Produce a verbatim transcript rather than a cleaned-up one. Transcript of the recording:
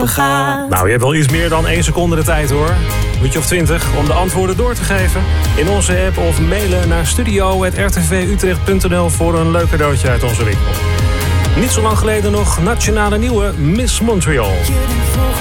open gaat. Nou, je hebt wel iets meer dan één seconde de tijd hoor. Moet je of twintig om de antwoorden door te geven. In onze app of mailen naar studio punt r t v utrecht punt n l voor een leuk cadeautje uit onze winkel. Niet zo lang geleden nog nationale nieuwe Miss Montreal. Jullie vroegen